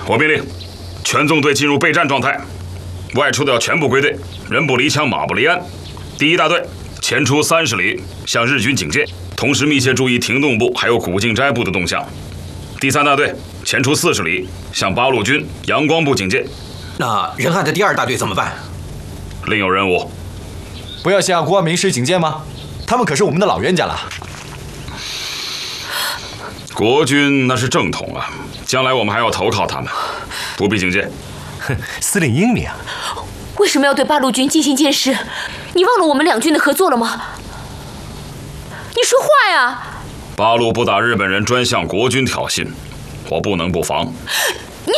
我命令全纵队进入备战状态，外出的要全部归队，人不离枪，马不离鞍。第一大队前出30里，向日军警戒，同时密切注意庭洞部还有古镜斋部的动向。第3大队前出40里，向八路军阳光部警戒。 那任汉的第2大队怎么办？ 另有任务。 不要向国安民师警戒吗？他们可是我们的老冤家了。 国军那是正统啊，将来我们还要投靠他们，不必警戒。 司令英明啊！ 为什么要对八路军进行监视？你忘了我们两军的合作了吗？你说话呀！ 八路不打日本人，专向国军挑衅，我不能不防。 你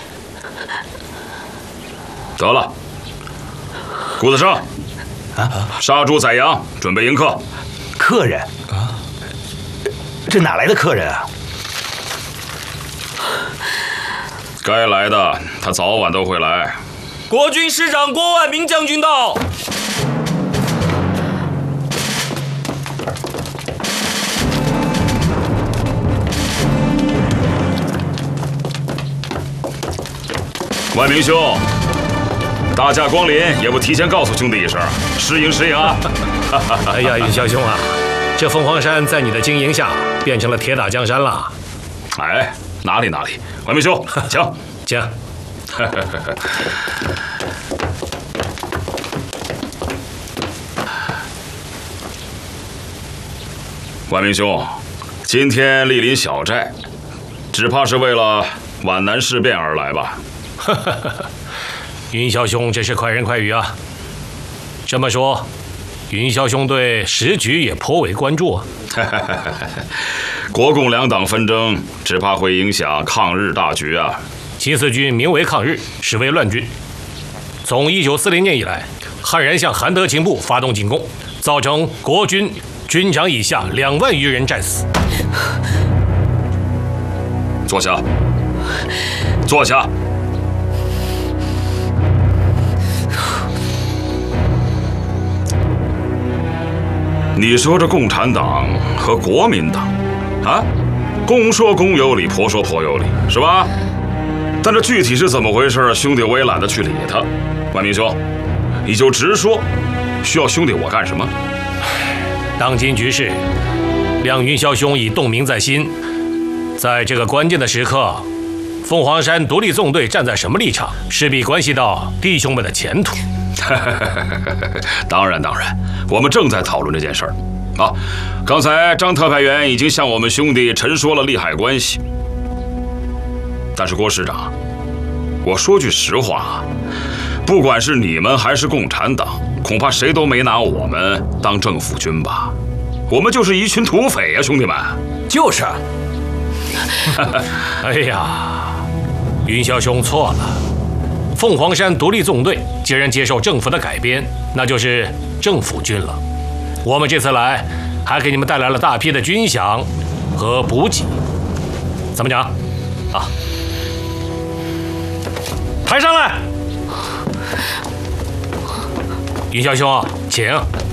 得了，顾子胜，杀猪宰羊，准备迎客。 客人啊？这哪来的客人啊？ 该来的，他早晚都会来。 国军师长郭万明将军到。 万明兄，大驾光临，也不提前告诉兄弟一声，适应适应啊！ 哎呀，云霄兄啊，这凤凰山在你的经营下变成了铁打江山了。 哎，哪里，万明兄，请请。 万明兄，今天莅临小寨，只怕是为了皖南事变而来吧？ 云霄兄真是快人快语啊！这么说，云霄兄对时局也颇为关注啊？ 国共两党纷争，只怕会影响抗日大局啊！ 七四军名为抗日，实为乱军。从1940年以来，悍然向韩德勤部发动进攻，造成国军军长以下2万余人战死。 坐下，坐下。你说这共产党和国民党，啊，公说公有理，婆说婆有理，是吧？但这具体是怎么回事，兄弟我也懒得去理他。万明兄，你就直说，需要兄弟我干什么？ 当今局势，谅云霄兄已洞明在心，在这个关键的时刻，凤凰山独立纵队站在什么立场，势必关系到弟兄们的前途。 当然，我们正在讨论这件事儿。啊，刚才张特派员已经向我们兄弟陈说了利害关系。但是郭师长，我说句实话啊，不管是你们还是共产党，恐怕谁都没拿我们当政府军吧？我们就是一群土匪呀，兄弟们！ 就是。 哎呀，云霄兄错了。凤凰山独立纵队既然接受政府的改编，那就是政府军了。我们这次来，还给你们带来了大批的军饷和补给。怎么讲？啊，抬上来！云霄兄，请。